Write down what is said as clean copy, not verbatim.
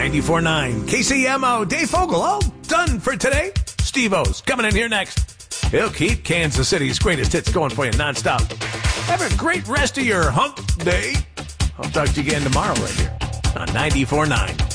94.9 KCMO. Dave Fogel, all done for today. Steve-O's coming in here next. He'll keep Kansas City's greatest hits going for you nonstop. Have a great rest of your hump day. I'll talk to you again tomorrow right here on 94.9